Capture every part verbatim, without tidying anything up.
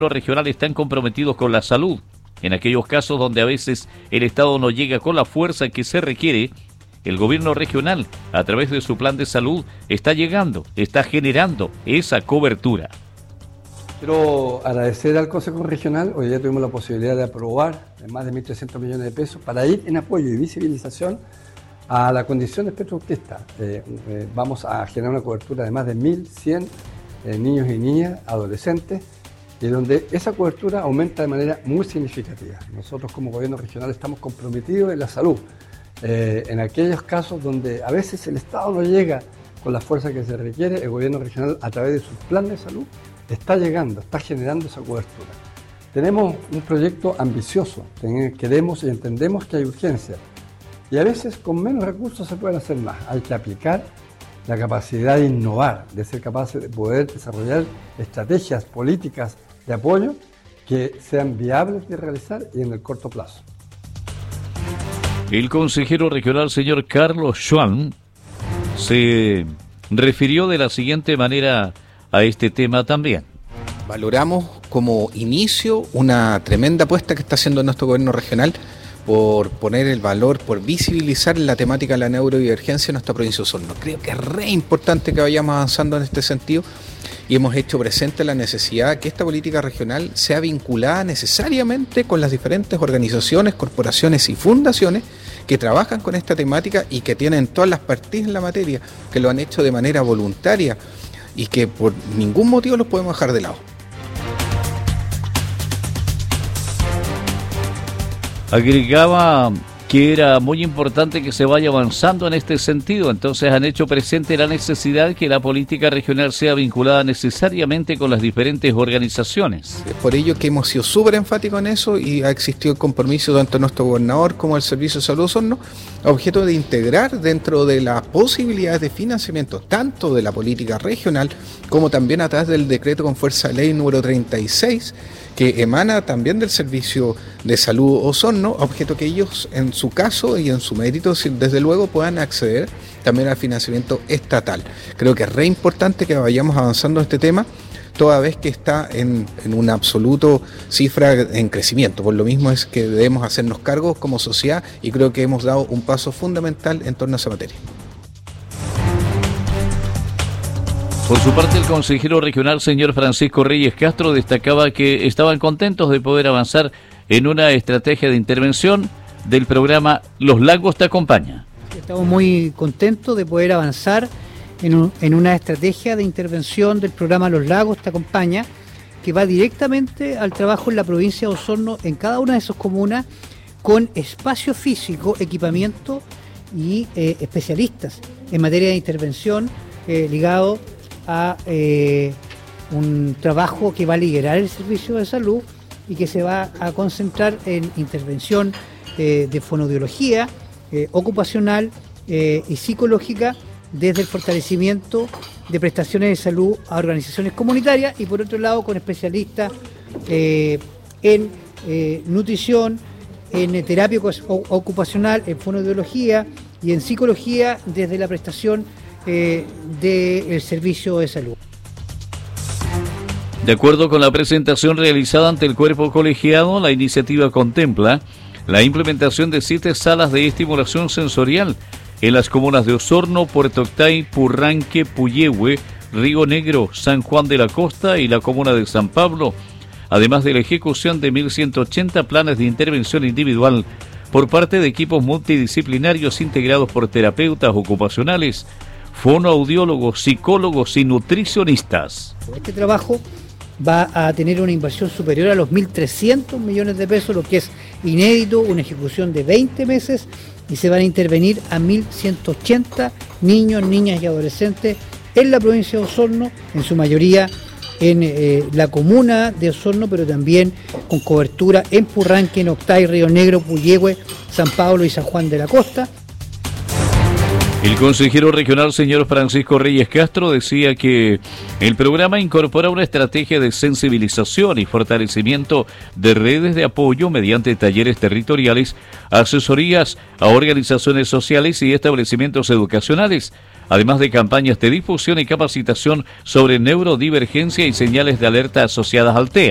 regionales están comprometidos con la salud. En aquellos casos donde a veces el Estado no llega con la fuerza que se requiere, el gobierno regional, a través de su plan de salud, está llegando, está generando esa cobertura. Quiero agradecer al Consejo Regional. Hoy día tuvimos la posibilidad de aprobar más de mil trescientos millones de pesos para ir en apoyo y visibilización a la condición de espectro autista. Eh, eh, vamos a generar una cobertura de más de mil cien eh, niños y niñas, adolescentes, y donde esa cobertura aumenta de manera muy significativa. Nosotros como gobierno regional estamos comprometidos en la salud, eh, en aquellos casos donde a veces el Estado no llega con la fuerza que se requiere. El gobierno regional, a través de su plan de salud, está llegando, está generando esa cobertura. Tenemos un proyecto ambicioso, queremos y entendemos que hay urgencia, y a veces con menos recursos se pueden hacer más. Hay que aplicar la capacidad de innovar, de ser capaces de poder desarrollar estrategias políticas de apoyo que sean viables de realizar y en el corto plazo. El consejero regional, señor Carlos Schwan, se refirió de la siguiente manera a este tema también. Valoramos como inicio una tremenda apuesta que está haciendo nuestro gobierno regional por poner el valor, por visibilizar la temática de la neurodivergencia en nuestra provincia de Osorno. Creo que es re importante que vayamos avanzando en este sentido y hemos hecho presente la necesidad que esta política regional sea vinculada necesariamente con las diferentes organizaciones, corporaciones y fundaciones que trabajan con esta temática y que tienen todas las partidas en la materia, que lo han hecho de manera voluntaria y que por ningún motivo los podemos dejar de lado. Agregaba que era muy importante que se vaya avanzando en este sentido, entonces han hecho presente la necesidad de que la política regional sea vinculada necesariamente con las diferentes organizaciones. Es por ello que hemos sido súper enfáticos en eso y ha existido el compromiso tanto de nuestro gobernador como del Servicio de Salud Osorno, a objeto de integrar dentro de las posibilidades de financiamiento tanto de la política regional como también a través del decreto con fuerza de ley número treinta y seis, que emana también del Servicio de Salud Osorno, objeto que ellos en su caso y en su mérito desde luego puedan acceder también al financiamiento estatal. Creo que es re importante que vayamos avanzando en este tema, toda vez que está en, en una absoluta cifra en crecimiento. Por lo mismo es que debemos hacernos cargos como sociedad y creo que hemos dado un paso fundamental en torno a esa materia. Por su parte, el consejero regional, señor Francisco Reyes Castro, destacaba que estaban contentos de poder avanzar en una estrategia de intervención del programa Los Lagos Te Acompaña. Estamos muy contentos de poder avanzar en, un, en una estrategia de intervención del programa Los Lagos Te Acompaña, que va directamente al trabajo en la provincia de Osorno, en cada una de sus comunas, con espacio físico, equipamiento y eh, especialistas en materia de intervención eh, ligado a eh, un trabajo que va a liderar el servicio de salud y que se va a concentrar en intervención eh, de fonoaudiología, eh, ocupacional eh, y psicológica desde el fortalecimiento de prestaciones de salud a organizaciones comunitarias y por otro lado con especialistas eh, en eh, nutrición, en terapia ocupacional, en fonoaudiología y en psicología desde la prestación Eh, del servicio de salud. De acuerdo con la presentación realizada ante el cuerpo colegiado, la iniciativa contempla la implementación de siete salas de estimulación sensorial en las comunas de Osorno, Puerto Octay, Purranque, Puyehue, Río Negro, San Juan de la Costa y la comuna de San Pablo, además de la ejecución de mil ciento ochenta planes de intervención individual por parte de equipos multidisciplinarios integrados por terapeutas ocupacionales, fonoaudiólogos, psicólogos y nutricionistas. Este trabajo va a tener una inversión superior a los mil trescientos millones de pesos, lo que es inédito, una ejecución de veinte meses y se van a intervenir a mil ciento ochenta niños, niñas y adolescentes en la provincia de Osorno, en su mayoría en eh, la comuna de Osorno, pero también con cobertura en Purranque, en Octay, Río Negro, Puyehue, San Pablo y San Juan de la Costa. El consejero regional, señor Francisco Reyes Castro, decía que el programa incorpora una estrategia de sensibilización y fortalecimiento de redes de apoyo mediante talleres territoriales, asesorías a organizaciones sociales y establecimientos educacionales, además de campañas de difusión y capacitación sobre neurodivergencia y señales de alerta asociadas al T E A.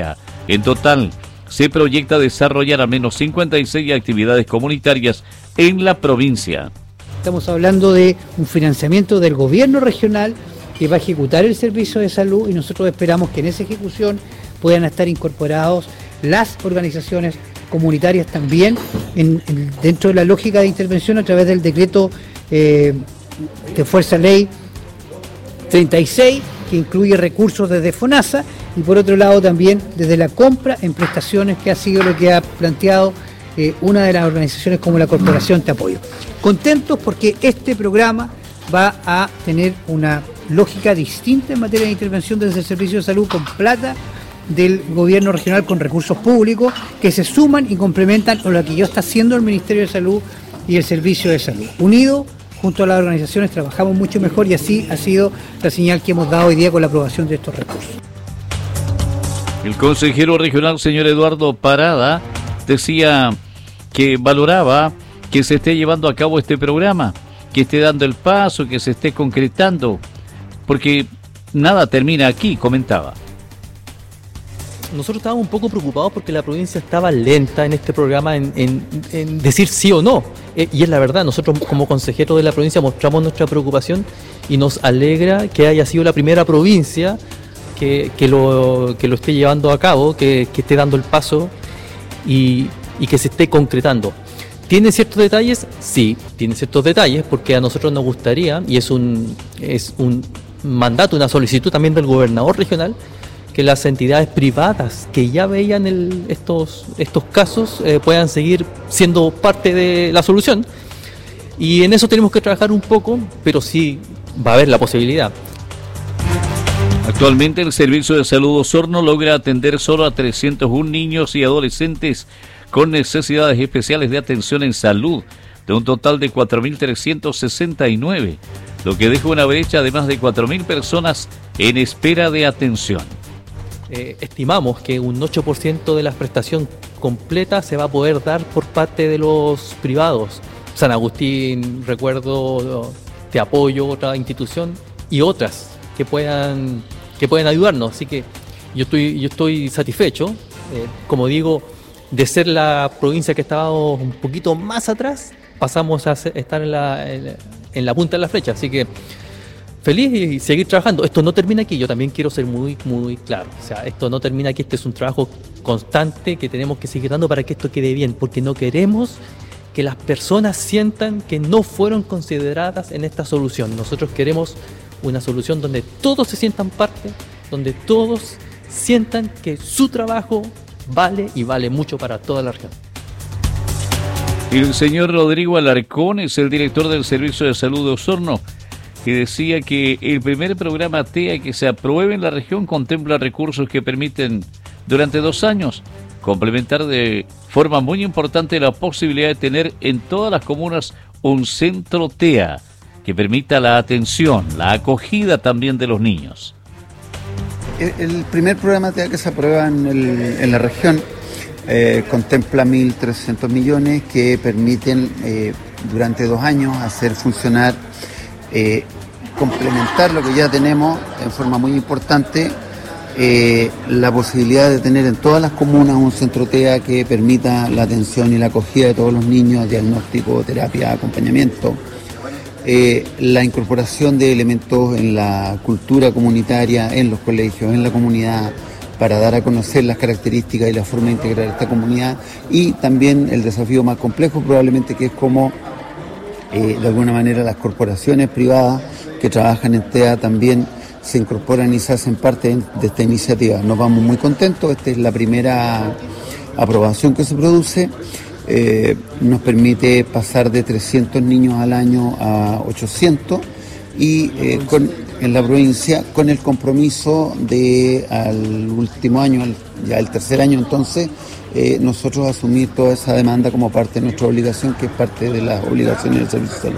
En total, se proyecta desarrollar al menos cincuenta y seis actividades comunitarias en la provincia. Estamos hablando de un financiamiento del gobierno regional que va a ejecutar el servicio de salud, y nosotros esperamos que en esa ejecución puedan estar incorporados las organizaciones comunitarias también en, en, dentro de la lógica de intervención a través del decreto eh, de Fuerza Ley treinta y seis, que incluye recursos desde FONASA, y por otro lado también desde la compra en prestaciones, que ha sido lo que ha planteado eh, una de las organizaciones como la Corporación Te Apoyo. Contentos porque este programa va a tener una lógica distinta en materia de intervención desde el servicio de salud, con plata del gobierno regional, con recursos públicos que se suman y complementan con lo que ya está haciendo el Ministerio de Salud y el Servicio de Salud. Unidos, junto a las organizaciones, trabajamos mucho mejor, y así ha sido la señal que hemos dado hoy día con la aprobación de estos recursos. El consejero regional, señor Eduardo Parada, decía que valoraba que se esté llevando a cabo este programa, que esté dando el paso, que se esté concretando, porque nada termina aquí, comentaba. Nosotros estábamos un poco preocupados porque la provincia estaba lenta en este programa en, en, en decir sí o no, eh, y es la verdad. Nosotros como consejeros de la provincia mostramos nuestra preocupación, y nos alegra que haya sido la primera provincia que, que, lo, que lo esté llevando a cabo, que, que esté dando el paso y, y que se esté concretando. ¿Tiene ciertos detalles? Sí, tiene ciertos detalles, porque a nosotros nos gustaría, y es un, es un mandato, una solicitud también del gobernador regional, que las entidades privadas que ya veían el, estos, estos casos eh, puedan seguir siendo parte de la solución. Y en eso tenemos que trabajar un poco, pero sí va a haber la posibilidad. Actualmente el Servicio de Salud Osorno logra atender solo a trescientos uno niños y adolescentes con necesidades especiales de atención en salud, de un total de cuatro mil trescientos sesenta y nueve, lo que deja una brecha de más de cuatro mil personas en espera de atención. Eh, estimamos que un ocho por ciento de la prestación completa se va a poder dar por parte de los privados. San Agustín, recuerdo, Te Apoyo, otra institución, y otras que puedan, que pueden ayudarnos. Así que yo estoy, yo estoy satisfecho. Eh, como digo, de ser la provincia que estábamos un poquito más atrás, pasamos a estar en la, en, en la punta de la flecha. Así que feliz y seguir trabajando. Esto no termina aquí, yo también quiero ser muy, muy claro. O sea, esto no termina aquí, este es un trabajo constante que tenemos que seguir dando para que esto quede bien, porque no queremos que las personas sientan que no fueron consideradas en esta solución. Nosotros queremos una solución donde todos se sientan parte, donde todos sientan que su trabajo vale y vale mucho para toda la región. El señor Rodrigo Alarcón es el director del Servicio de Salud de Osorno, que decía que el primer programa T E A que se apruebe en la región contempla recursos que permiten durante dos años complementar de forma muy importante la posibilidad de tener en todas las comunas un centro T E A que permita la atención, la acogida también de los niños. El primer programa T E A que se aprueba en, el, en la región eh, contempla mil trescientos millones que permiten eh, durante dos años hacer funcionar, eh, complementar lo que ya tenemos en forma muy importante, eh, la posibilidad de tener en todas las comunas un centro T E A que permita la atención y la acogida de todos los niños, diagnóstico, terapia, acompañamiento. Eh, la incorporación de elementos en la cultura comunitaria, en los colegios, en la comunidad, para dar a conocer las características y la forma de integrar esta comunidad, y también el desafío más complejo probablemente, que es cómo eh, de alguna manera las corporaciones privadas que trabajan en T E A también se incorporan y se hacen parte de esta iniciativa. Nos vamos muy contentos, esta es la primera aprobación que se produce. Eh, nos permite pasar de trescientos niños al año a ochocientos, y eh, con, en la provincia, con el compromiso de al último año, al, ya el tercer año entonces, eh, nosotros asumir toda esa demanda como parte de nuestra obligación, que es parte de las obligaciones del Servicio de Salud.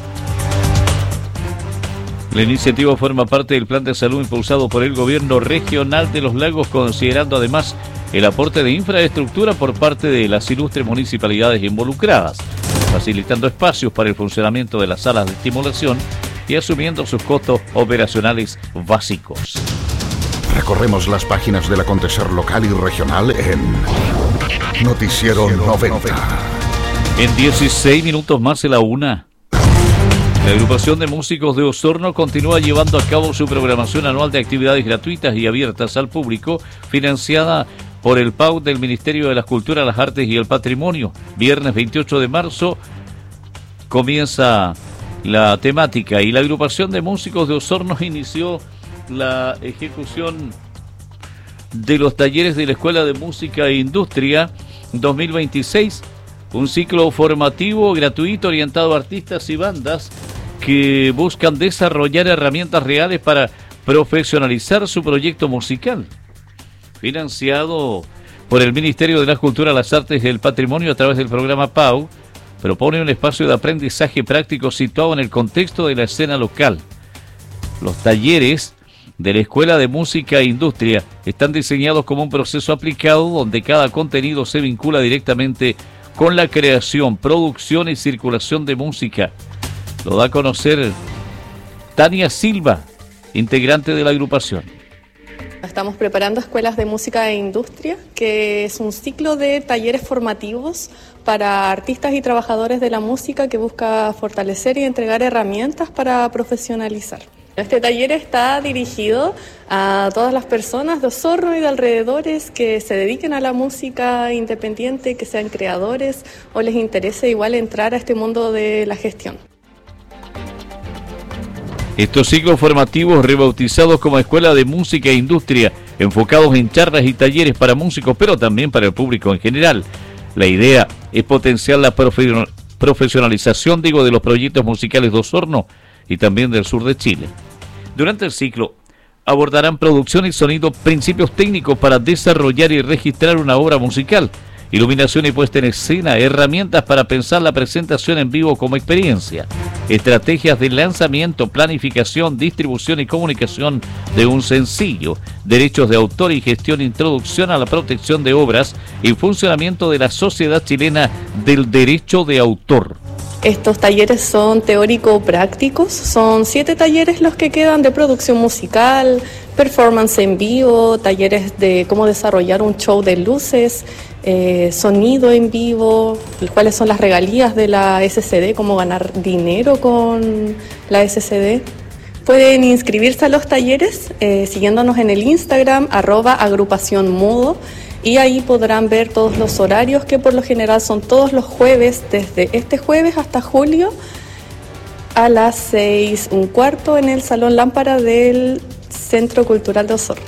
La iniciativa forma parte del plan de salud impulsado por el gobierno regional de Los Lagos, considerando además el aporte de infraestructura por parte de las ilustres municipalidades involucradas, facilitando espacios para el funcionamiento de las salas de estimulación y asumiendo sus costos operacionales básicos. Recorremos las páginas del acontecer local y regional en Noticiero noventa. En dieciséis minutos más de la una. La agrupación de músicos de Osorno continúa llevando a cabo su programación anual de actividades gratuitas y abiertas al público, financiada por el P A U del Ministerio de las Culturas, las Artes y el Patrimonio. Viernes veintiocho de marzo comienza la temática y la agrupación de músicos de Osorno inició la ejecución de los talleres de la Escuela de Música e Industria dos mil veintiséis, un ciclo formativo gratuito orientado a artistas y bandas que buscan desarrollar herramientas reales para profesionalizar su proyecto musical. Financiado por el Ministerio de la Cultura, las Artes y el Patrimonio a través del programa P A U, propone un espacio de aprendizaje práctico situado en el contexto de la escena local. Los talleres de la Escuela de Música e Industria están diseñados como un proceso aplicado donde cada contenido se vincula directamente con la creación, producción y circulación de música. Lo da a conocer Tania Silva, integrante de la agrupación. Estamos preparando escuelas de música e industria, que es un ciclo de talleres formativos para artistas y trabajadores de la música que busca fortalecer y entregar herramientas para profesionalizar. Este taller está dirigido a todas las personas de Osorno y de alrededores que se dediquen a la música independiente, que sean creadores o les interese igual entrar a este mundo de la gestión. Estos ciclos formativos, rebautizados como Escuela de Música e Industria, enfocados en charlas y talleres para músicos, pero también para el público en general. La idea es potenciar la profe- profesionalización, digo, de los proyectos musicales de Osorno y también del sur de Chile. Durante el ciclo abordarán producción y sonido, principios técnicos para desarrollar y registrar una obra musical, iluminación y puesta en escena, herramientas para pensar la presentación en vivo como experiencia, estrategias de lanzamiento, planificación, distribución y comunicación de un sencillo, derechos de autor y gestión, introducción a la protección de obras y funcionamiento de la Sociedad Chilena del Derecho de Autor. Estos talleres son teórico-prácticos, son siete talleres los que quedan de producción musical, performance en vivo, talleres de cómo desarrollar un show de luces, eh, sonido en vivo, cuáles son las regalías de la S C D, cómo ganar dinero con la S C D. Pueden inscribirse a los talleres eh, siguiéndonos en el Instagram, arroba agrupación mudo, y ahí podrán ver todos los horarios, que por lo general son todos los jueves, desde este jueves hasta julio, a las seis un cuarto en el Salón Lámpara del Centro Cultural de Osorno.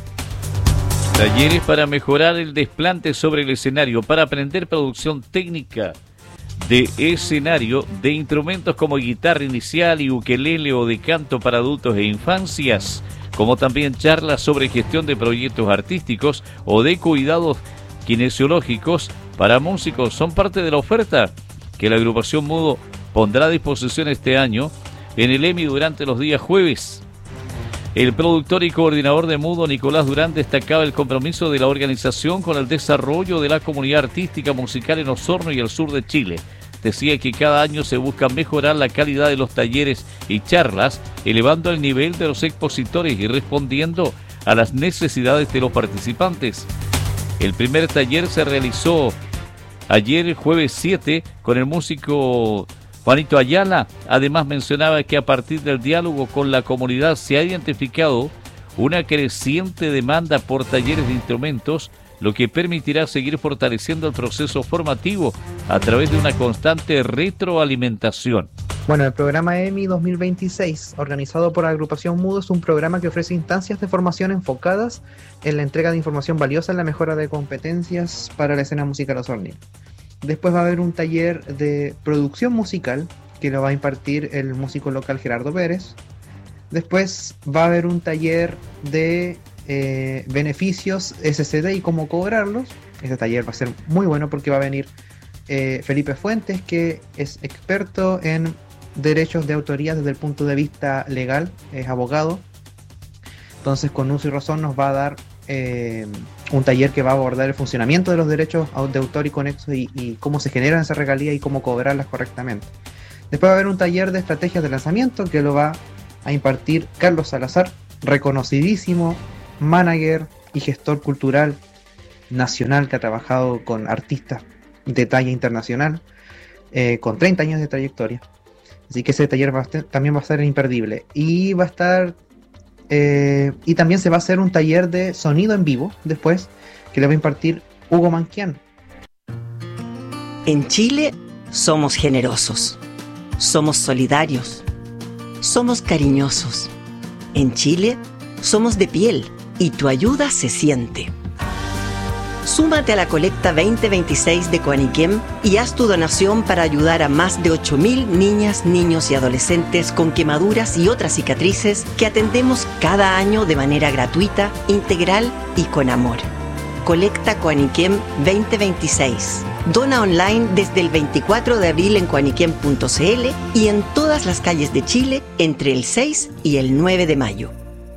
Talleres para mejorar el desplante sobre el escenario, para aprender producción técnica de escenario, de instrumentos como guitarra inicial y ukelele o de canto para adultos e infancias, como también charlas sobre gestión de proyectos artísticos o de cuidados kinesiológicos para músicos. Son parte de la oferta que la agrupación Mudo pondrá a disposición este año en el EMI durante los días jueves. El productor y coordinador de Mudo, Nicolás Durán, destacaba el compromiso de la organización con el desarrollo de la comunidad artística musical en Osorno y el sur de Chile. Decía que cada año se busca mejorar la calidad de los talleres y charlas, elevando el nivel de los expositores y respondiendo a las necesidades de los participantes. El primer taller se realizó ayer, jueves siete, con el músico Juanito Ayala. Además mencionaba que a partir del diálogo con la comunidad se ha identificado una creciente demanda por talleres de instrumentos, lo que permitirá seguir fortaleciendo el proceso formativo a través de una constante retroalimentación. Bueno, el programa E M I dos mil veintiséis, organizado por la agrupación Mudo, es un programa que ofrece instancias de formación enfocadas en la entrega de información valiosa en la mejora de competencias para la escena musical osornina. Después va a haber un taller de producción musical que lo va a impartir el músico local Gerardo Pérez. Después va a haber un taller de eh, beneficios S C D y cómo cobrarlos. Este taller va a ser muy bueno porque va a venir eh, Felipe Fuentes, que es experto en derechos de autoría desde el punto de vista legal, es abogado. Entonces, con uso y razón nos va a dar eh, un taller que va a abordar el funcionamiento de los derechos de autor y conexos y, y cómo se generan esas regalías y cómo cobrarlas correctamente. Después va a haber un taller de estrategias de lanzamiento que lo va a impartir Carlos Salazar, reconocidísimo manager y gestor cultural nacional que ha trabajado con artistas de talla internacional, eh, con treinta años de trayectoria. Así que ese taller va a estar, también va a ser imperdible. Y va a estar... Eh, y también se va a hacer un taller de sonido en vivo después, que le va a impartir Hugo Manquian. En Chile somos generosos, somos solidarios, somos cariñosos. En Chile somos de piel y tu ayuda se siente. Súmate a la colecta veinte veintiséis de Coaniquem y haz tu donación para ayudar a más de ocho mil niñas, niños y adolescentes con quemaduras y otras cicatrices que atendemos cada año de manera gratuita, integral y con amor. Colecta Coaniquem veinte veintiséis. Dona online desde el veinticuatro de abril en coaniquem punto cl y en todas las calles de Chile entre el seis y el nueve de mayo.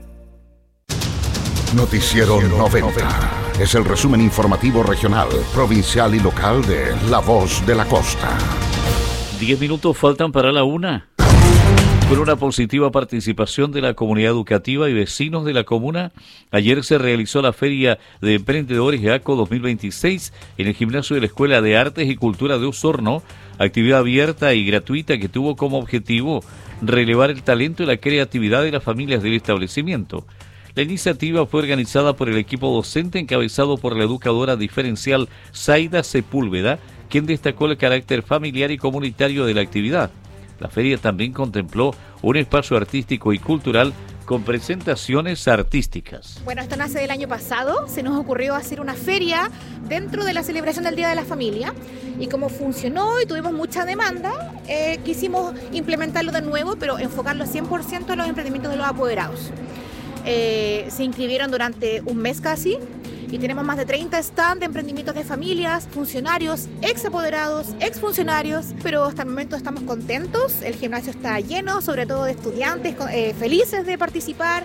Noticiero noventa. Es el resumen informativo regional, provincial y local de La Voz de la Costa. Diez minutos faltan para la una. Con una positiva participación de la comunidad educativa y vecinos de la comuna, ayer se realizó la Feria de Emprendedores ACO dos mil veintiséis en el gimnasio de la Escuela de Artes y Cultura de Osorno, actividad abierta y gratuita que tuvo como objetivo relevar el talento y la creatividad de las familias del establecimiento. La iniciativa fue organizada por el equipo docente encabezado por la educadora diferencial Zaida Sepúlveda, quien destacó el carácter familiar y comunitario de la actividad. La feria también contempló un espacio artístico y cultural con presentaciones artísticas. Bueno, esto nace del año pasado, se nos ocurrió hacer una feria dentro de la celebración del Día de la Familia y como funcionó y tuvimos mucha demanda, eh, quisimos implementarlo de nuevo, pero enfocarlo cien por ciento en los emprendimientos de los apoderados. Eh, se inscribieron durante un mes casi y tenemos más de treinta stands de emprendimientos de familias, funcionarios, ex apoderados, ex funcionarios, pero hasta el momento estamos contentos, el gimnasio está lleno, sobre todo de estudiantes eh, felices de participar.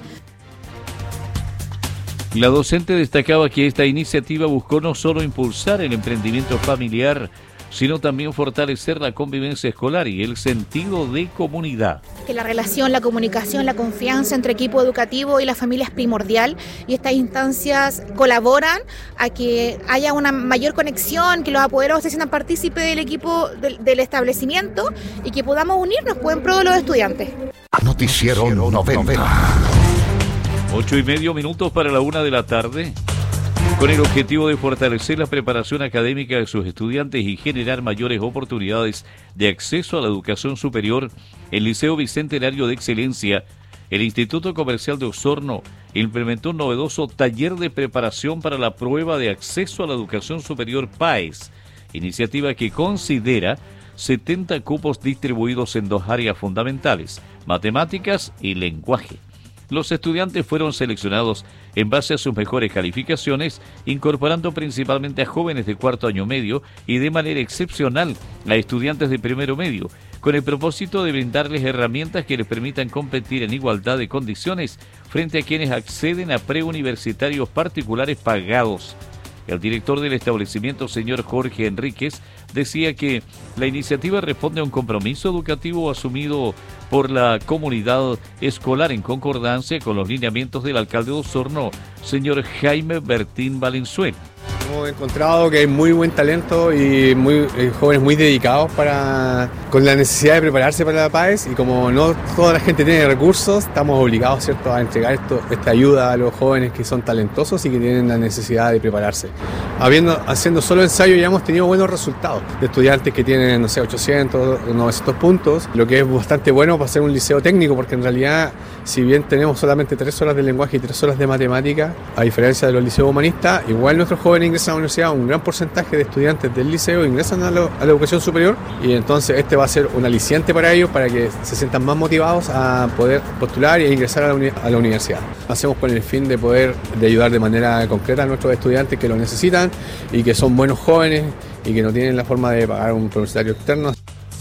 La docente destacaba que esta iniciativa buscó no solo impulsar el emprendimiento familiar, sino también fortalecer la convivencia escolar y el sentido de comunidad. Que la relación, la comunicación, la confianza entre equipo educativo y la familia es primordial y estas instancias colaboran a que haya una mayor conexión, que los apoderados se sientan partícipes del equipo del, del establecimiento y que podamos unirnos pues, en pro de los estudiantes. Noticiero noventa. Ocho y medio minutos para la una de la tarde. Con el objetivo de fortalecer la preparación académica de sus estudiantes y generar mayores oportunidades de acceso a la educación superior, el Liceo Bicentenario de Excelencia, el Instituto Comercial de Osorno, implementó un novedoso taller de preparación para la prueba de acceso a la educación superior PAES, iniciativa que considera setenta cupos distribuidos en dos áreas fundamentales, matemáticas y lenguaje. Los estudiantes fueron seleccionados en base a sus mejores calificaciones, incorporando principalmente a jóvenes de cuarto año medio y de manera excepcional a estudiantes de primero medio, con el propósito de brindarles herramientas que les permitan competir en igualdad de condiciones frente a quienes acceden a preuniversitarios particulares pagados. El director del establecimiento, señor Jorge Enríquez, decía que la iniciativa responde a un compromiso educativo asumido por la comunidad escolar en concordancia con los lineamientos del alcalde de Osorno, señor Jaime Bertín Valenzuela. Hemos encontrado que hay muy buen talento y muy eh, jóvenes muy dedicados para con la necesidad de prepararse para la PAES, y como no toda la gente tiene recursos, estamos obligados, ¿cierto?, a entregar esto, esta ayuda a los jóvenes que son talentosos y que tienen la necesidad de prepararse. Habiendo, haciendo solo ensayo ya hemos tenido buenos resultados de estudiantes que tienen, no sé, ochocientos, novecientos puntos, lo que es bastante bueno para ser un liceo técnico, porque en realidad, si bien tenemos solamente tres horas de lenguaje y tres horas de matemática, a diferencia de los liceos humanistas, igual nuestros jóvenes ingresan a la universidad, un gran porcentaje de estudiantes del liceo ingresan a, lo, a la educación superior, y entonces este va a ser un aliciente para ellos, para que se sientan más motivados a poder postular e ingresar a la, uni a la universidad. Hacemos con el fin de poder de ayudar de manera concreta a nuestros estudiantes que lo necesitan y que son buenos jóvenes y que no tienen la forma de pagar un universitario externo.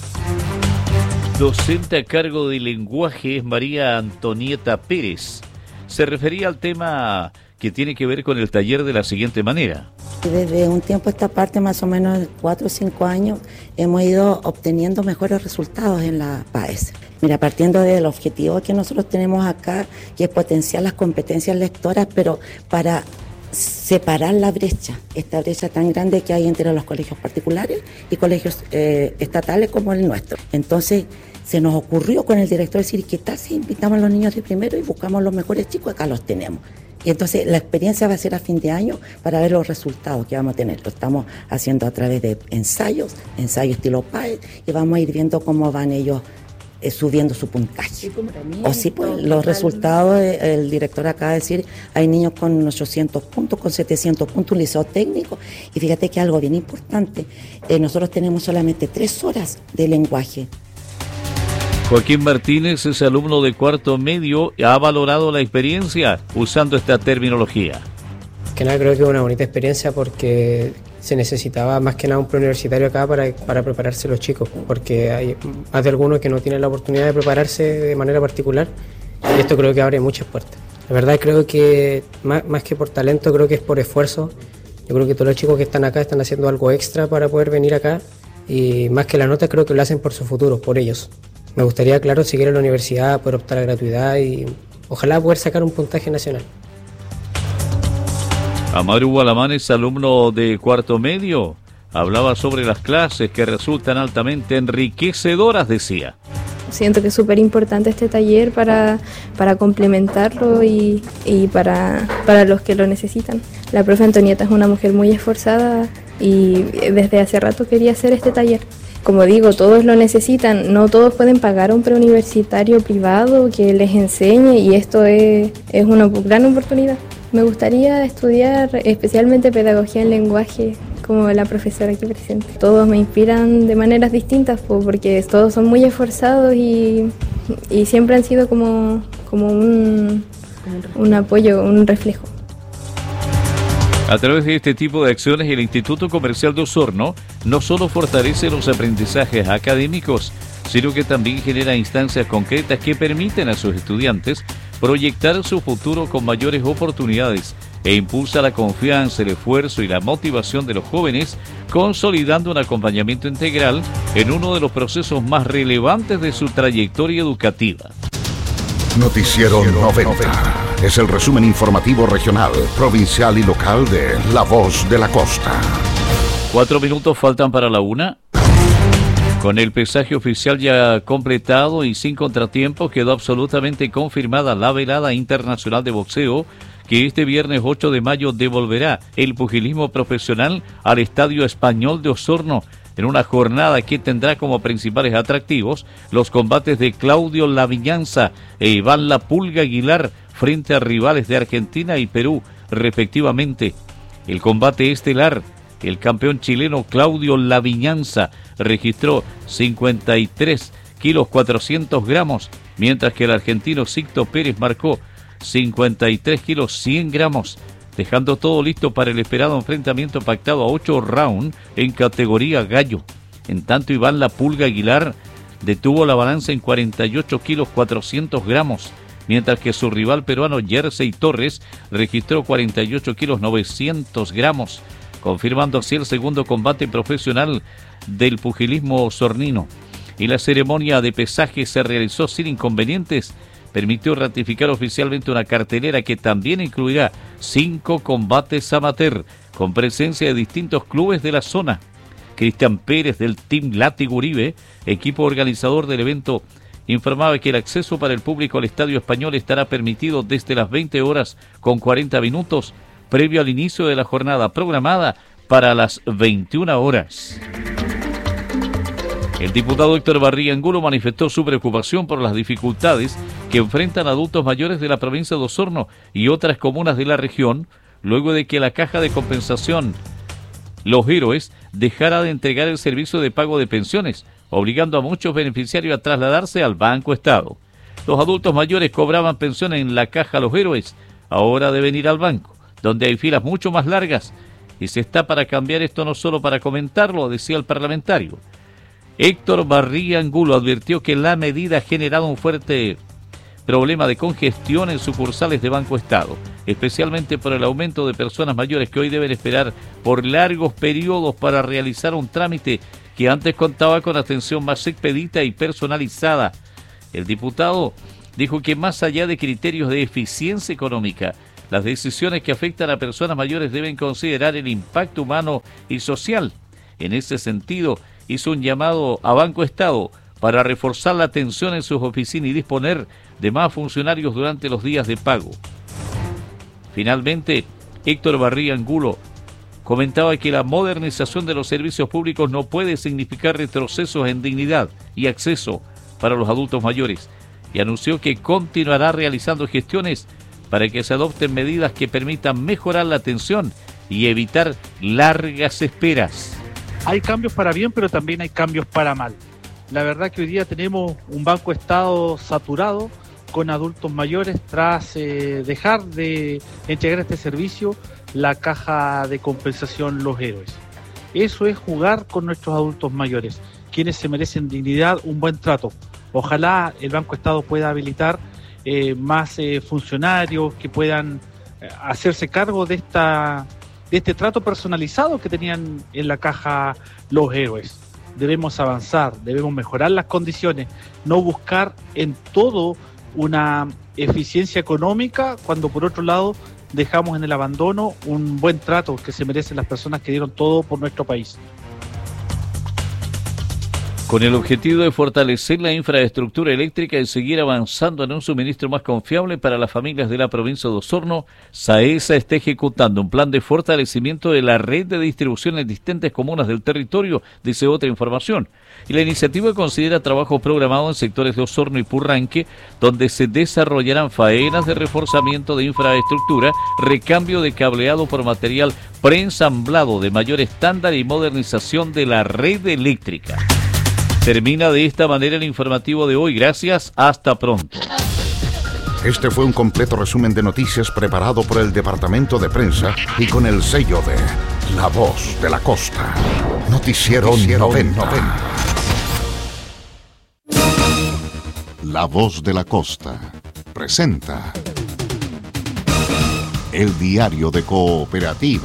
Docente a cargo de lenguaje es María Antonieta Pérez. Se refería al tema que tiene que ver con el taller de la siguiente manera. Desde un tiempo a esta parte, más o menos cuatro o cinco años, hemos ido obteniendo mejores resultados en la P A E S. Mira, partiendo del objetivo que nosotros tenemos acá, que es potenciar las competencias lectoras, pero para separar la brecha, esta brecha tan grande que hay entre los colegios particulares y colegios eh, estatales como el nuestro. Entonces, se nos ocurrió con el director decir, ¿qué tal si invitamos a los niños de primero y buscamos los mejores chicos? Acá los tenemos. Y entonces la experiencia va a ser a fin de año para ver los resultados que vamos a tener. Lo estamos haciendo a través de ensayos, ensayos estilo P A E S, y vamos a ir viendo cómo van ellos eh, subiendo su puntaje. O sí, pues los resultados, eh, el director acaba de decir, hay niños con ochocientos puntos, con setecientos puntos, un liceo técnico, y fíjate que algo bien importante, eh, nosotros tenemos solamente tres horas de lenguaje. Joaquín Martínez es alumno de cuarto medio y ha valorado la experiencia usando esta terminología. Que nada, creo que es una bonita experiencia porque se necesitaba más que nada un preuniversitario acá para, para prepararse los chicos, porque hay más de algunos que no tienen la oportunidad de prepararse de manera particular, y esto creo que abre muchas puertas. La verdad creo que más, más que por talento, creo que es por esfuerzo. Yo creo que todos los chicos que están acá están haciendo algo extra para poder venir acá, y más que la nota creo que lo hacen por su futuro, por ellos. Me gustaría, claro, seguir en la universidad, poder optar a gratuidad y ojalá poder sacar un puntaje nacional. Amaru Gualamán es alumno de cuarto medio. Hablaba sobre las clases que resultan altamente enriquecedoras, decía. Siento que es súper importante este taller para, para complementarlo y, y para, para los que lo necesitan. La profe Antonieta es una mujer muy esforzada y desde hace rato quería hacer este taller. Como digo, todos lo necesitan, no todos pueden pagar a un preuniversitario privado que les enseñe, y esto es, es una gran oportunidad. Me gustaría estudiar especialmente pedagogía en lenguaje, como la profesora aquí presente. Todos me inspiran de maneras distintas, porque todos son muy esforzados y, y siempre han sido como, como un, un apoyo, un reflejo. A través de este tipo de acciones, el Instituto Comercial de Osorno no solo fortalece los aprendizajes académicos, sino que también genera instancias concretas que permiten a sus estudiantes proyectar su futuro con mayores oportunidades e impulsa la confianza, el esfuerzo y la motivación de los jóvenes, consolidando un acompañamiento integral en uno de los procesos más relevantes de su trayectoria educativa. Noticiero noventa. Es el resumen informativo regional, provincial y local de La Voz de la Costa. Cuatro minutos faltan para la una. Con el pesaje oficial ya completado y sin contratiempos, quedó absolutamente confirmada la velada internacional de boxeo que este viernes ocho de mayo devolverá el pugilismo profesional al Estadio Español de Osorno, en una jornada que tendrá como principales atractivos los combates de Claudio Laviñanza e Iván La Pulga Aguilar frente a rivales de Argentina y Perú, respectivamente. El combate estelar, el campeón chileno Claudio Laviñanza registró cincuenta y tres kilos cuatrocientos gramos, mientras que el argentino Sixto Pérez marcó cincuenta y tres kilos cien gramos, dejando todo listo para el esperado enfrentamiento pactado a ocho rounds en categoría gallo. En tanto, Iván La Pulga Aguilar detuvo la balanza en cuarenta y ocho kilos cuatrocientos gramos, mientras que su rival peruano Jersey Torres registró cuarenta y ocho kilos novecientos gramos, confirmando así el segundo combate profesional del pugilismo osornino. Y la ceremonia de pesaje se realizó sin inconvenientes, permitió ratificar oficialmente una cartelera que también incluirá cinco combates amateur, con presencia de distintos clubes de la zona. Cristian Pérez del Team Látigo Uribe, equipo organizador del evento, informaba que el acceso para el público al Estadio Español estará permitido desde las veinte horas con cuarenta minutos, previo al inicio de la jornada programada para las veintiuna horas. El diputado Héctor Barría Angulo manifestó su preocupación por las dificultades que enfrentan adultos mayores de la provincia de Osorno y otras comunas de la región, luego de que la Caja de Compensación Los Héroes dejara de entregar el servicio de pago de pensiones, obligando a muchos beneficiarios a trasladarse al Banco Estado. Los adultos mayores cobraban pensión en la Caja Los Héroes, ahora deben ir al banco, donde hay filas mucho más largas, y se está para cambiar esto, no solo para comentarlo, decía el parlamentario. Héctor Barría Angulo advirtió que la medida ha generado un fuerte problema de congestión en sucursales de Banco Estado. especialmente por el aumento de personas mayores que hoy deben esperar por largos periodos para realizar un trámite que antes contaba con atención más expedita y personalizada. El diputado dijo que más allá de criterios de eficiencia económica, las decisiones que afectan a personas mayores deben considerar el impacto humano y social. En ese sentido, hizo un llamado a Banco Estado para reforzar la atención en sus oficinas y disponer de más funcionarios durante los días de pago. Finalmente, Héctor Barría Angulo comentaba que la modernización de los servicios públicos no puede significar retrocesos en dignidad y acceso para los adultos mayores, y anunció que continuará realizando gestiones para que se adopten medidas que permitan mejorar la atención y evitar largas esperas. Hay cambios para bien, pero también hay cambios para mal. La verdad que hoy día tenemos un Banco Estado saturado con adultos mayores tras eh, dejar de entregar este servicio la caja de compensación Los Héroes. Eso es jugar con nuestros adultos mayores, quienes se merecen dignidad, un buen trato. Ojalá el Banco Estado pueda habilitar eh, más eh, funcionarios que puedan eh, hacerse cargo de esta de este trato personalizado que tenían en la caja Los Héroes. Debemos avanzar, debemos mejorar las condiciones, no buscar en todo una eficiencia económica cuando por otro lado dejamos en el abandono un buen trato que se merecen las personas que dieron todo por nuestro país. Con el objetivo de fortalecer la infraestructura eléctrica y seguir avanzando en un suministro más confiable para las familias de la provincia de Osorno, SAESA está ejecutando un plan de fortalecimiento de la red de distribución en distintas comunas del territorio, dice otra información. Y la iniciativa considera trabajo programado en sectores de Osorno y Purranque, donde se desarrollarán faenas de reforzamiento de infraestructura, recambio de cableado por material preensamblado de mayor estándar y modernización de la red eléctrica. Termina de esta manera el informativo de hoy. Gracias, hasta pronto. Este fue un completo resumen de noticias preparado por el Departamento de Prensa y con el sello de La Voz de la Costa. Noticiero, Noticiero noventa. noventa. La Voz de la Costa presenta el diario de Cooperativa.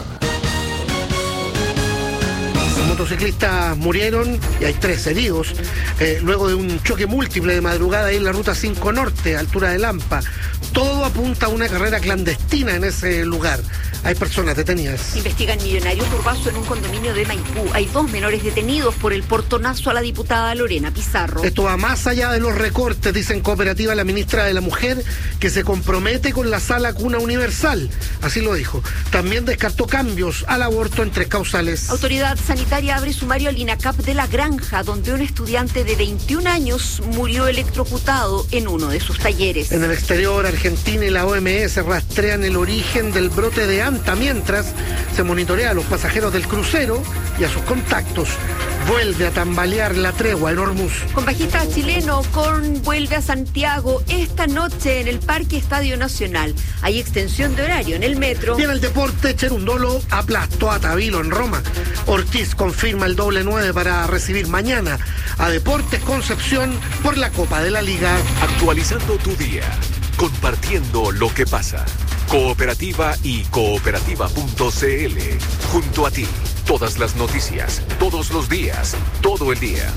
Motociclistas murieron y hay tres heridos eh, luego de un choque múltiple de madrugada ahí en la ruta cinco Norte, altura de Lampa. Todo apunta a una carrera clandestina en ese lugar. Hay personas detenidas. Investigan millonario turbazo en un condominio de Maipú. Hay dos menores detenidos por el portonazo a la diputada Lorena Pizarro. Esto va más allá de los recortes, dice en Cooperativa la ministra de la Mujer, que se compromete con la sala cuna universal. Así lo dijo. También descartó cambios al aborto en tres causales. Autoridad sanitaria abre sumario al INACAP de La Granja, donde un estudiante de veintiún años murió electrocutado en uno de sus talleres. En el exterior, Argentina y la O M S rastrean el origen del brote de Anta, mientras se monitorea a los pasajeros del crucero y a sus contactos. Vuelve a tambalear la tregua en Hormuz. Compañista chileno Korn vuelve a Santiago esta noche en el Parque Estadio Nacional. Hay extensión de horario en el metro. Y en el deporte, Cherundolo aplastó a Tabilo en Roma. Ortiz confirma el doble nueve para recibir mañana a Deportes Concepción por la Copa de la Liga. Actualizando tu día, compartiendo lo que pasa. Cooperativa y cooperativa punto c l. Junto a ti, todas las noticias, todos los días, todo el día.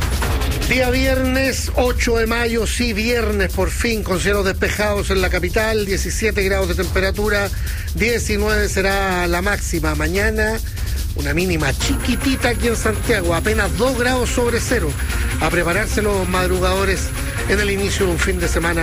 Día viernes, ocho de mayo, sí, viernes por fin, con cielos despejados en la capital, diecisiete grados de temperatura, diecinueve será la máxima. Mañana, una mínima chiquitita aquí en Santiago, apenas dos grados sobre cero. A prepararse los madrugadores en el inicio de un fin de semana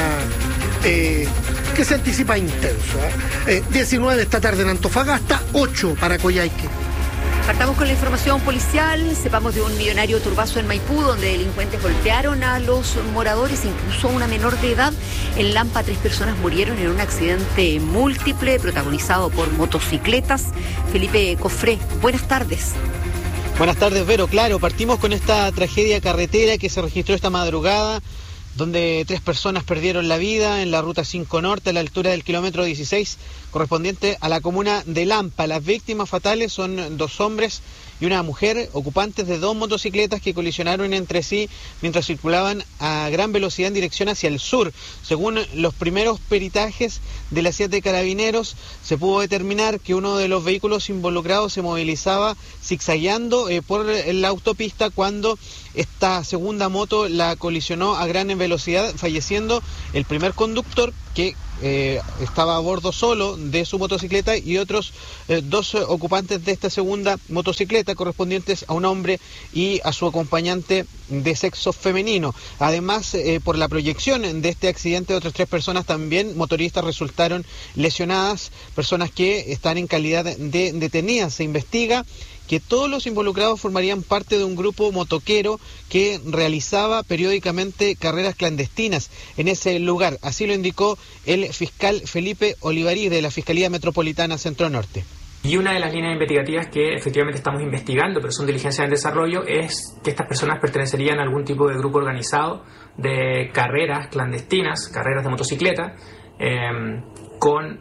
eh, que se anticipa intenso. ¿eh? Eh, diecinueve esta tarde en Antofagasta, ocho para Coyhaique. Partamos con la información policial. Sepamos de un millonario turbazo en Maipú, donde delincuentes golpearon a los moradores, incluso a una menor de edad. En Lampa, tres personas murieron en un accidente múltiple protagonizado por motocicletas. Felipe Cofré, buenas tardes. Buenas tardes, Vero. Claro, partimos con esta tragedia carretera que se registró esta madrugada, donde tres personas perdieron la vida en la ruta cinco Norte a la altura del kilómetro dieciséis, correspondiente a la comuna de Lampa. Las víctimas fatales son dos hombres y una mujer, ocupantes de dos motocicletas que colisionaron entre sí mientras circulaban a gran velocidad en dirección hacia el sur. Según los primeros peritajes de la C I A T de Carabineros, se pudo determinar que uno de los vehículos involucrados se movilizaba zigzagueando eh, por la autopista cuando esta segunda moto la colisionó a gran velocidad, falleciendo el primer conductor, que eh, estaba a bordo solo de su motocicleta, y otros eh, dos eh, ocupantes de esta segunda motocicleta, correspondientes a un hombre y a su acompañante de sexo femenino. Además, eh, por la proyección de este accidente, otras tres personas también motoristas resultaron lesionadas, personas que están en calidad de detenidas. Se investiga que todos los involucrados formarían parte de un grupo motoquero que realizaba periódicamente carreras clandestinas en ese lugar. Así lo indicó el fiscal Felipe Olivarí de la Fiscalía Metropolitana Centro Norte. Y una de las líneas investigativas que efectivamente estamos investigando, pero son diligencias en desarrollo, es que estas personas pertenecerían a algún tipo de grupo organizado de carreras clandestinas, carreras de motocicleta, eh, con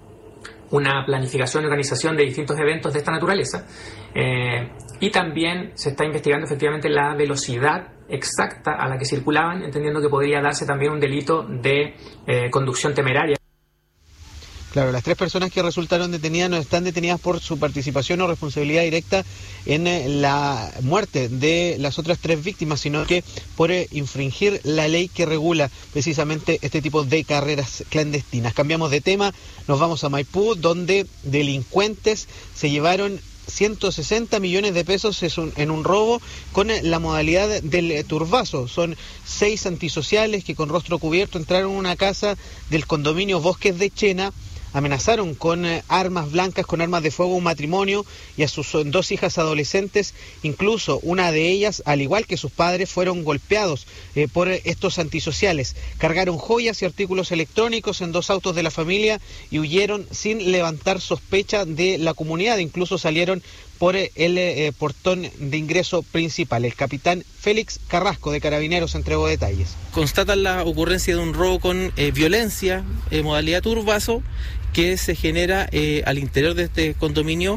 una planificación y organización de distintos eventos de esta naturaleza. Eh, y también se está investigando efectivamente la velocidad exacta a la que circulaban, entendiendo que podría darse también un delito de eh, conducción temeraria. Claro, las tres personas que resultaron detenidas no están detenidas por su participación o responsabilidad directa en eh, la muerte de las otras tres víctimas, sino que por eh, infringir la ley que regula precisamente este tipo de carreras clandestinas. Cambiamos de tema, nos vamos a Maipú, donde delincuentes se llevaron ciento sesenta millones de pesos en un robo con la modalidad del turbazo. Son seis antisociales que con rostro cubierto entraron a una casa del condominio Bosques de Chena, amenazaron con armas blancas, con armas de fuego, un matrimonio y a sus dos hijas adolescentes. Incluso una de ellas, al igual que sus padres, fueron golpeados eh, por estos antisociales. Cargaron joyas y artículos electrónicos en dos autos de la familia y huyeron sin levantar sospecha de la comunidad. Incluso salieron por el eh, portón de ingreso principal. El capitán Félix Carrasco de Carabineros entregó detalles. Constatan la ocurrencia de un robo con eh, violencia, eh, modalidad turbazo, que se genera eh, al interior de este condominio.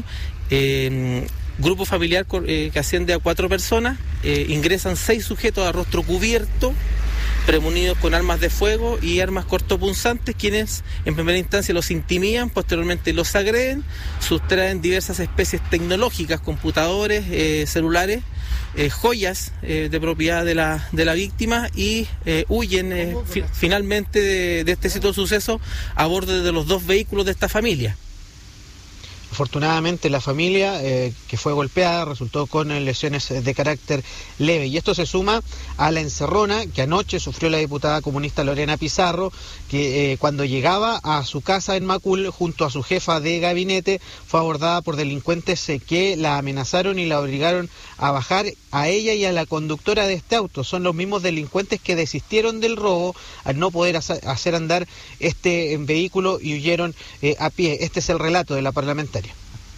Eh, grupo familiar eh, que asciende a cuatro personas, eh, ingresan seis sujetos a rostro cubierto, premunidos con armas de fuego y armas cortopunzantes, quienes en primera instancia los intimidan, posteriormente los agreden, sustraen diversas especies tecnológicas, computadores, eh, celulares, eh, joyas eh, de propiedad de la, de la víctima y eh, huyen eh, fi- finalmente de, de este sitio de suceso a bordo de los dos vehículos de esta familia. Afortunadamente la familia eh, que fue golpeada resultó con lesiones de carácter leve, y esto se suma a la encerrona que anoche sufrió la diputada comunista Lorena Pizarro, que eh, cuando llegaba a su casa en Macul junto a su jefa de gabinete fue abordada por delincuentes eh, que la amenazaron y la obligaron a bajar a ella y a la conductora de este auto. Son los mismos delincuentes que desistieron del robo al no poder hacer andar este vehículo y huyeron eh, a pie. Este es el relato de la parlamentaria.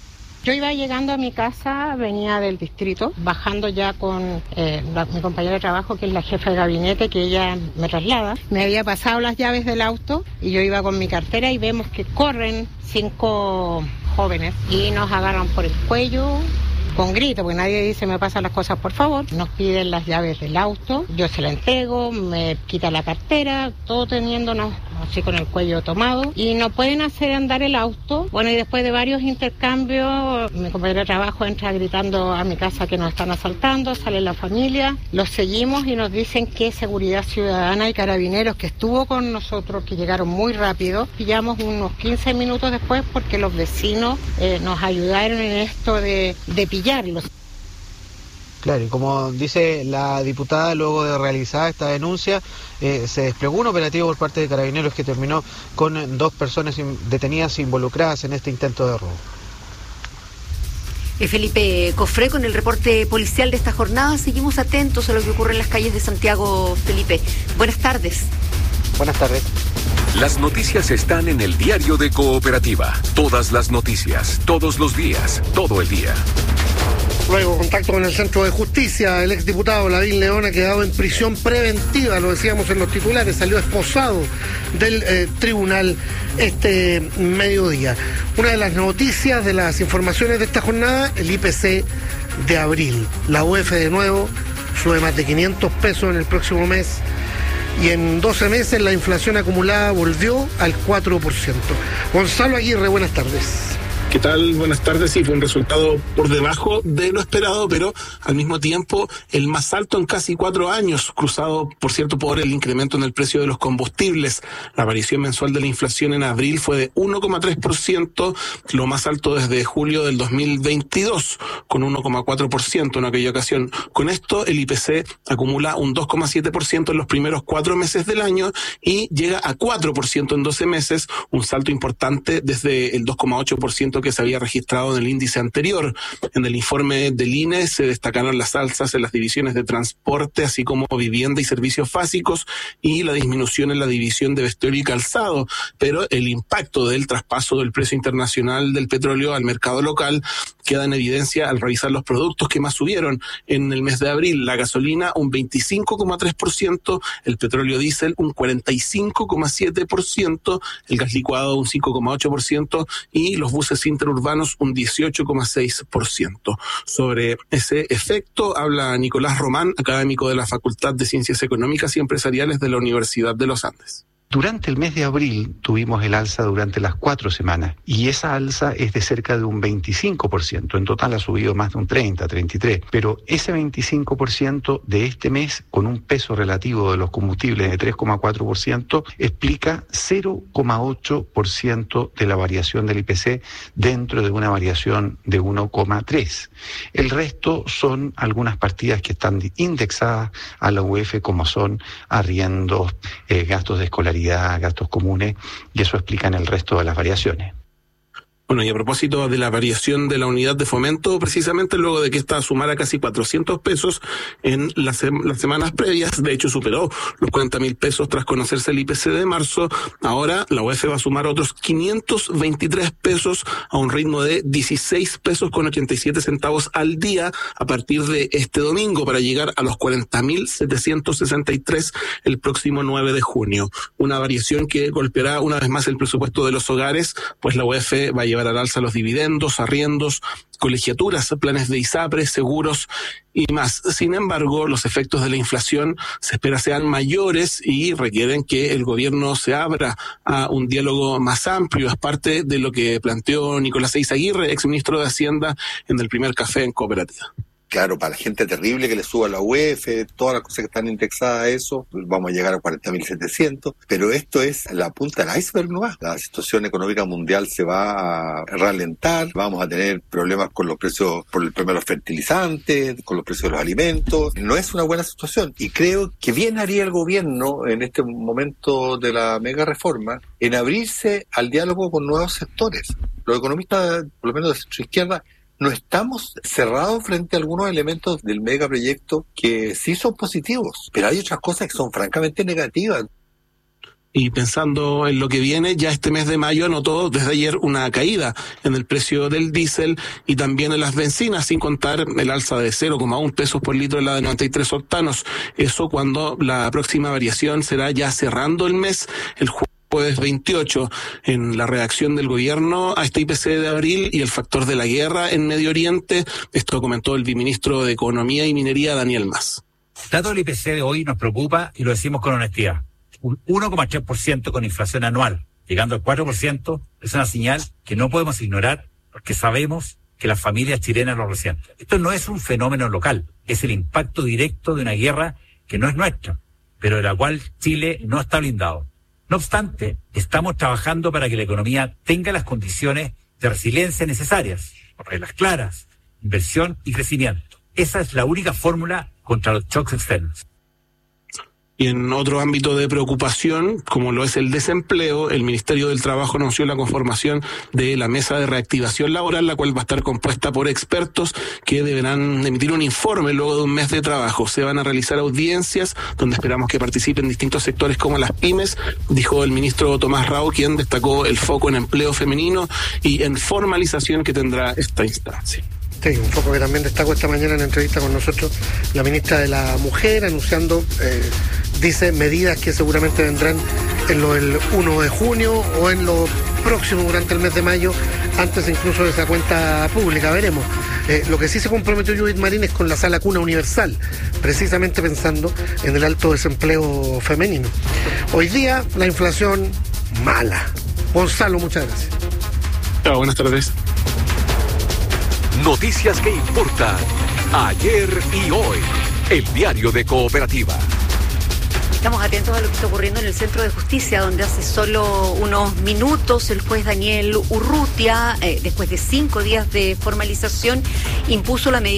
Yo iba llegando a mi casa, venía del distrito, bajando ya con eh, la, mi compañera de trabajo, que es la jefa de gabinete, que ella me traslada. Me había pasado las llaves del auto y yo iba con mi cartera y vemos que corren cinco jóvenes y nos agarran por el cuello con grito, porque nadie dice me pasan las cosas por favor. Nos piden las llaves del auto, yo se la entrego, me quita la cartera, todo teniéndonos así con el cuello tomado, y no pueden hacer andar el auto. Bueno, y después de varios intercambios, mi compañero de trabajo entra gritando a mi casa que nos están asaltando, sale la familia, los seguimos y nos dicen que Seguridad Ciudadana y Carabineros, que estuvo con nosotros, que llegaron muy rápido, pillamos unos quince minutos después porque los vecinos eh, nos ayudaron en esto de, de pillarlos. Claro, y como dice la diputada, luego de realizar esta denuncia, eh, se desplegó un operativo por parte de Carabineros que terminó con dos personas detenidas involucradas en este intento de robo. Eh, Felipe Cofré con el reporte policial de esta jornada. Seguimos atentos a lo que ocurre en las calles de Santiago. Felipe, buenas tardes. Buenas tardes. Las noticias están en el diario de Cooperativa. Todas las noticias, todos los días, todo el día. Luego, contacto con el Centro de Justicia, el exdiputado Lavín León ha quedado en prisión preventiva, lo decíamos en los titulares, salió esposado del eh, tribunal este mediodía. Una de las noticias, de las informaciones de esta jornada, el I P C de abril. La U E F de nuevo sube más de quinientos pesos en el próximo mes y en doce meses la inflación acumulada volvió al cuatro por ciento. Gonzalo Aguirre, buenas tardes. ¿Qué tal? Buenas tardes. Sí, fue un resultado por debajo de lo esperado, pero al mismo tiempo el más alto en casi cuatro años, cruzado, por cierto, por el incremento en el precio de los combustibles. La variación mensual de la inflación en abril fue de uno coma tres por ciento, lo más alto desde julio del dos mil veintidós, con uno coma cuatro por ciento en aquella ocasión. Con esto, el I P C acumula un dos coma siete por ciento en los primeros cuatro meses del año y llega a cuatro por ciento en doce meses, un salto importante desde el dos coma ocho por ciento que se había registrado en el índice anterior. En el informe del I N E se destacaron las alzas en las divisiones de transporte, así como vivienda y servicios básicos, y la disminución en la división de vestuario y calzado, pero el impacto del traspaso del precio internacional del petróleo al mercado local queda en evidencia al revisar los productos que más subieron en el mes de abril. La gasolina un veinticinco coma tres por ciento, el petróleo diésel un cuarenta y cinco coma siete por ciento, el gas licuado un cinco coma ocho por ciento y los buses interurbanos un dieciocho coma seis por ciento. Sobre ese efecto habla Nicolás Román, académico de la Facultad de Ciencias Económicas y Empresariales de la Universidad de los Andes. Durante el mes de abril tuvimos el alza durante las cuatro semanas y esa alza es de cerca de un veinticinco por ciento. En total ha subido más de un treinta, treinta y tres. Pero ese veinticinco por ciento de este mes, con un peso relativo de los combustibles de tres coma cuatro por ciento, explica cero coma ocho por ciento de la variación del I P C dentro de una variación de uno coma tres. El resto son algunas partidas que están indexadas a la U E F, como son arriendos, eh, gastos de escolaridad, gastos comunes, y eso explica en el resto de las variaciones. Bueno, y a propósito de la variación de la unidad de fomento, precisamente luego de que esta sumara casi cuatrocientos pesos en las, sem- las semanas previas, de hecho superó los cuarenta mil pesos tras conocerse el I P C de marzo, ahora la U E F va a sumar otros quinientos veintitrés pesos a un ritmo de dieciséis pesos con ochenta y siete centavos al día a partir de este domingo, para llegar a los cuarenta mil setecientos sesenta y tres el próximo nueve de junio. Una variación que golpeará una vez más el presupuesto de los hogares, pues la U E F va a llevar al alza los dividendos, arriendos, colegiaturas, planes de ISAPRE, seguros y más. Sin embargo, los efectos de la inflación se espera sean mayores y requieren que el gobierno se abra a un diálogo más amplio. Es parte de lo que planteó Nicolás Eizaguirre, exministro de Hacienda, en el primer café en Cooperativa. Claro, para la gente terrible que le suba la U E F, todas las cosas que están indexadas a eso, vamos a llegar a cuarenta mil setecientos, pero esto es la punta del iceberg nomás. La situación económica mundial se va a ralentar, vamos a tener problemas con los precios, por el problema de los fertilizantes, con los precios de los alimentos. No es una buena situación y creo que bien haría el gobierno en este momento de la mega reforma en abrirse al diálogo con nuevos sectores. Los economistas, por lo menos de centro izquierda, no estamos cerrados frente a algunos elementos del megaproyecto que sí son positivos, pero hay otras cosas que son francamente negativas. Y pensando en lo que viene, ya este mes de mayo anotó desde ayer una caída en el precio del diésel y también en las bencinas, sin contar el alza de cero coma uno pesos por litro en la de noventa y tres octanos. Eso cuando la próxima variación será ya cerrando el mes, el jueves. Jueves veintiocho, en la reacción del gobierno a este I P C de abril y el factor de la guerra en Medio Oriente. Esto comentó el viceministro de Economía y Minería, Daniel Mas. Dato del I P C de hoy nos preocupa y lo decimos con honestidad. Un uno coma tres por ciento con inflación anual, llegando al cuatro por ciento, es una señal que no podemos ignorar porque sabemos que las familias chilenas lo resienten. Esto no es un fenómeno local, es el impacto directo de una guerra que no es nuestra, pero de la cual Chile no está blindado. No obstante, estamos trabajando para que la economía tenga las condiciones de resiliencia necesarias, reglas claras, inversión y crecimiento. Esa es la única fórmula contra los shocks externos. Y en otro ámbito de preocupación, como lo es el desempleo, el Ministerio del Trabajo anunció la conformación de la Mesa de Reactivación Laboral, la cual va a estar compuesta por expertos que deberán emitir un informe luego de un mes de trabajo. Se van a realizar audiencias donde esperamos que participen distintos sectores como las pymes, dijo el ministro Tomás Rao, quien destacó el foco en empleo femenino y en formalización que tendrá esta instancia. Sí, un foco que también destacó esta mañana en la entrevista con nosotros la ministra de la Mujer, anunciando, eh, dice, medidas que seguramente vendrán en lo del primero de junio o en lo próximo durante el mes de mayo, antes incluso de esa cuenta pública, veremos. Eh, lo que sí se comprometió Judith Marín es con la sala cuna universal, precisamente pensando en el alto desempleo femenino. Hoy día la inflación mala. Gonzalo, muchas gracias. Chao, buenas tardes. Noticias que importan ayer y hoy. El diario de Cooperativa. Estamos atentos a lo que está ocurriendo en el Centro de Justicia, donde hace solo unos minutos el juez Daniel Urrutia, eh, después de cinco días de formalización, impuso la medida